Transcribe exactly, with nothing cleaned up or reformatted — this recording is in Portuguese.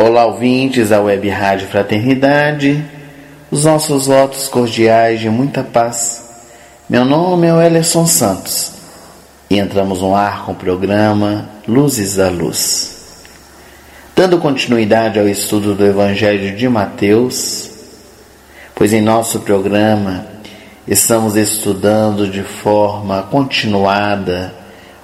Olá, ouvintes da Web Rádio Fraternidade, os nossos votos cordiais de muita paz. Meu nome é Wellerson Santos e entramos no ar com o programa Luzes da Luz. Dando continuidade ao estudo do Evangelho de Mateus, pois em nosso programa estamos estudando de forma continuada